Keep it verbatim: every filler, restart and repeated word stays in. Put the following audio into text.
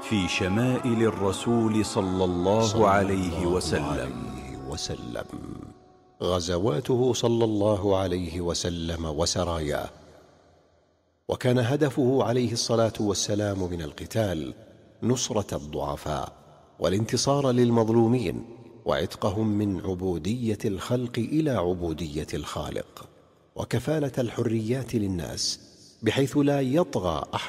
في شمائل الرسول صلى الله عليه وسلم. وسلم غزواته صلى الله عليه وسلم وسراياه. وكان هدفه عليه الصلاة والسلام من القتال نصرة الضعفاء والانتصار للمظلومين وعتقهم من عبودية الخلق إلى عبودية الخالق، وكفالة الحريات للناس بحيث لا يطغى أحد